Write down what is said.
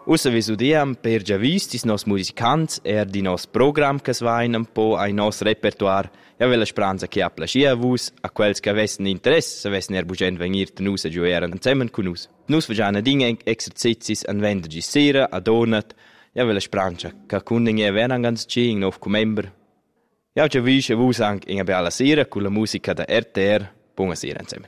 Ussa vi sudiam per già vistis nos musicants di nos program che svain un po' ai nos repertoire. Ja vela speranza che a plagia vus a quels che avessen interesse, se avessen bugen venir tenus a giocare insieme con nus. Nus fagiana dinge exercicis an vendergi sera a donat. Ja vela speranza che kundinge venan ganz ci in nov comember. Ja già visce vus anche in a bella sera con la musica da RTR. Buonasera insieme.